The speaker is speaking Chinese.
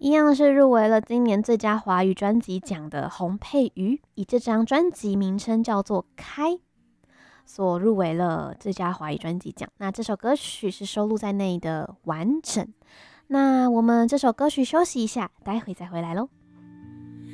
一样是入围了今年最佳华语专辑奖的洪佩瑜，以这张专辑名称叫做《开》所入围了最佳华语专辑奖。那这首歌曲是收录在内的《完整》。那我们这首歌曲休息一下，待会再回来咯。